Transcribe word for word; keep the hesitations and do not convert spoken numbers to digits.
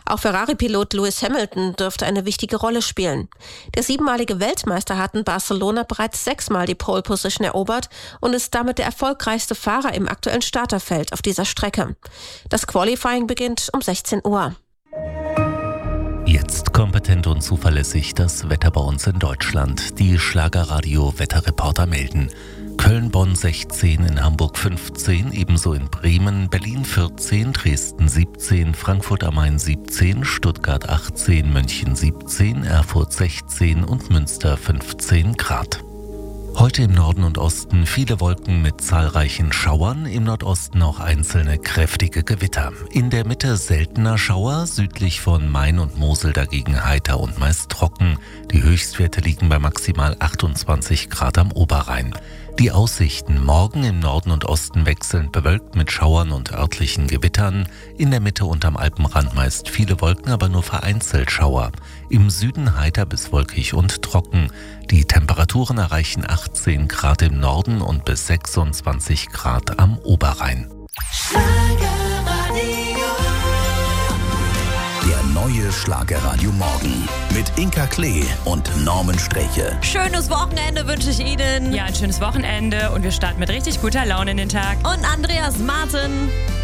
Auch Ferrari-Pilot Lewis Hamilton dürfte eine wichtige Rolle spielen. Der siebenmalige Weltmeister hat in Barcelona bereits sechsmal die Pole Position erobert und ist damit der erfolgreichste Fahrer im aktuellen Starterfeld auf dieser Strecke. Das Qualifying beginnt um sechzehn Uhr. Jetzt kompetent und zuverlässig das Wetter bei uns in Deutschland. Die Schlagerradio-Wetterreporter melden. Köln, Bonn sechzehn, in Hamburg fünfzehn, ebenso in Bremen, Berlin vierzehn, Dresden siebzehn, Frankfurt am Main siebzehn, Stuttgart achtzehn, München siebzehn, Erfurt sechzehn und Münster fünfzehn Grad. Heute im Norden und Osten viele Wolken mit zahlreichen Schauern, im Nordosten auch einzelne kräftige Gewitter. In der Mitte seltener Schauer, südlich von Main und Mosel dagegen heiter und meist trocken. Die Höchstwerte liegen bei maximal achtundzwanzig Grad am Oberrhein. Die Aussichten: morgen im Norden und Osten wechselnd bewölkt mit Schauern und örtlichen Gewittern. In der Mitte und am Alpenrand meist viele Wolken, aber nur vereinzelt Schauer. Im Süden heiter bis wolkig und trocken. Die Temperaturen erreichen achtzehn Grad im Norden und bis sechsundzwanzig Grad am Oberrhein. Der neue Schlagerradio Morgen mit Inka Klee und Norman Sträche. Schönes Wochenende wünsche ich Ihnen. Ja, ein schönes Wochenende und wir starten mit richtig guter Laune in den Tag. Und Andreas Martin.